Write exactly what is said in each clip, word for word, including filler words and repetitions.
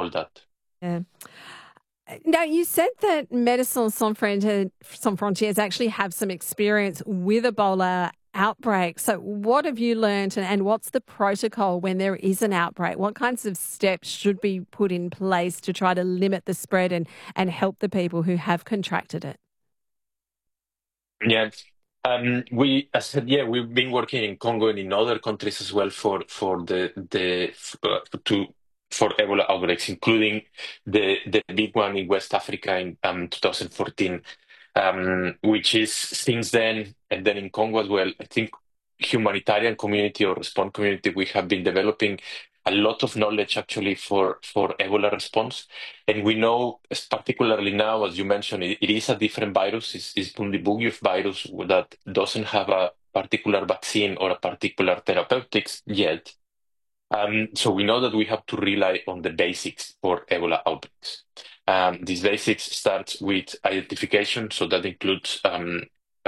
all that. Yeah. Now, you said that Médecins Sans Frontières, Sans Frontières actually have some experience with Ebola outbreak. So what have you learned, and, and what's the protocol when there is an outbreak? What kinds of steps should be put in place to try to limit the spread and, and help the people who have contracted it? Yeah. Um, we, as I said, yeah, we've been working in Congo and in other countries as well for for the the uh, to for Ebola outbreaks, including the the big one in West Africa in um, two thousand fourteen, um, which is since then, and then in Congo as well. I think humanitarian community or response community, we have been developing a lot of knowledge actually for for Ebola response. And we know, particularly now, as you mentioned, it, it is a different virus. It's, it's Bundibugyo virus that doesn't have a particular vaccine or a particular therapeutics yet. Um, so we know that we have to rely on the basics for Ebola outbreaks. Um, these basics start with identification, so that includes um,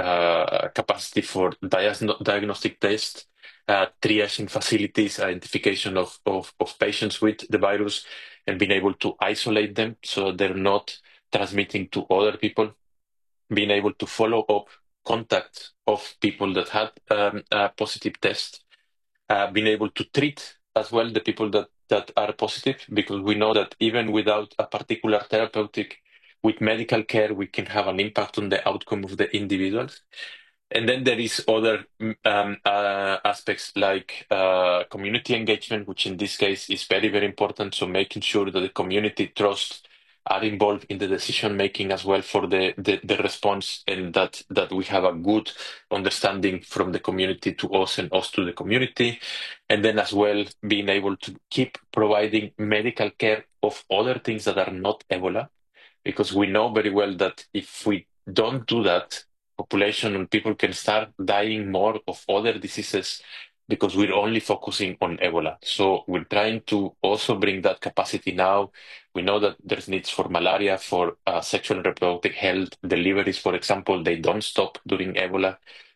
uh, capacity for dias- diagnostic tests, uh, triaging facilities, identification of, of, of patients with the virus, and being able to isolate them so they're not transmitting to other people, being able to follow up contact of people that had um, a positive test, uh, being able to treat as well the people that, that are positive, because we know that even without a particular therapeutic, with medical care, we can have an impact on the outcome of the individuals. And then there is other um, uh, aspects like uh, community engagement, which in this case is very, very important. So making sure that the community trusts are involved in the decision making as well for the, the, the response, and that, that we have a good understanding from the community to us and us to the community. And then as well, being able to keep providing medical care of other things that are not Ebola, because we know very well that if we don't do that, population and people can start dying more of other diseases because we're only focusing on Ebola. So we're trying to also bring that capacity now. We know that there's needs for malaria, for uh, sexual and reproductive health deliveries, for example, they don't stop during Ebola,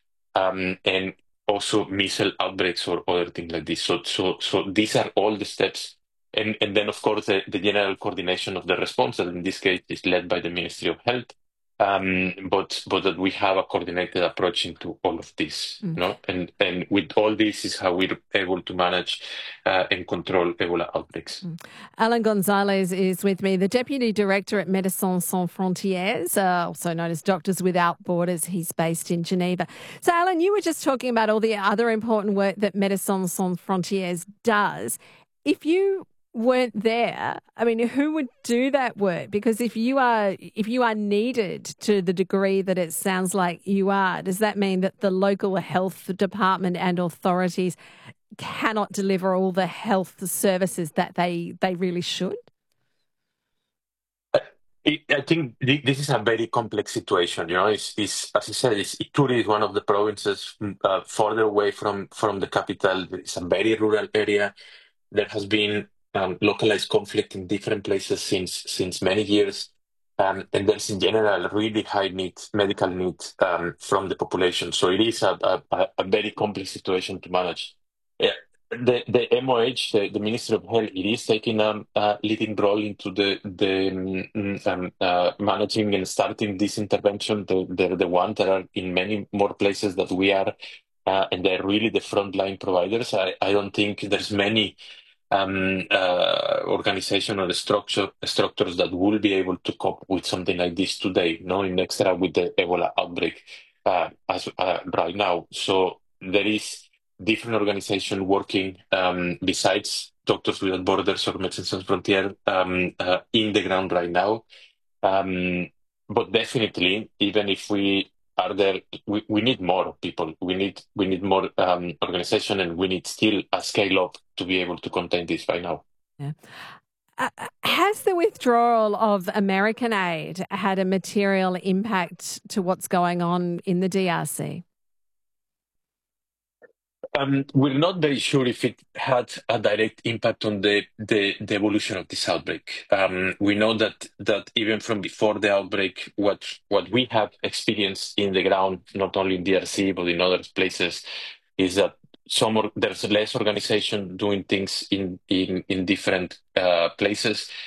um, and also measles outbreaks or other things like this. So, so, so these are all the steps. And, and then, of course, the, the general coordination of the response, that in this case is led by the Ministry of Health. Um, but but that we have a coordinated approach into all of this, Mm. no? And and with all this is how we're able to manage uh, and control Ebola outbreaks. Mm. Alan Gonzalez is with me, the Deputy Director at Médecins Sans Frontières, uh, also known as Doctors Without Borders. He's based in Geneva. So, Alan, you were just talking about all the other important work that Médecins Sans Frontières does. If you weren't there, I mean, who would do that work? Because if you are if you are needed to the degree that it sounds like you are, does that mean that the local health department and authorities cannot deliver all the health services that they, they really should? I think this is a very complex situation. You know, it's, it's as I said, it's, Ituri is one of the provinces uh, further away from, from the capital. It's a very rural area. There has been um, localized conflict in different places since since many years, um, and there's in general really high need, medical need um, from the population. So it is a, a, a very complex situation to manage. Yeah. The the M O H, the, the Ministry of Health, it is taking a, a leading role into the the um, uh, managing and starting this intervention. The, they're the ones that are in many more places that we are, uh, and they're really the frontline providers. I, I don't think there's many um, uh, organization or structure structures that will be able to cope with something like this today. No, in extra with the Ebola outbreak uh, as uh, right now. So there is different organization working um, besides Doctors Without Borders or Médecins Sans Frontières um, uh, in the ground right now. Um, but definitely, even if we are there, we, we need more people. We need we need more um, organization, and we need still a scale up to be able to contain this right now. Yeah. Uh, has the withdrawal of American aid had a material impact to what's going on in the D R C? Um, we're not very sure if it had a direct impact on the, the, the evolution of this outbreak. Um, we know that that even from before the outbreak, what what we have experienced in the ground, not only in D R C but in other places, is that some or, there's less organization doing things in in in different uh, places.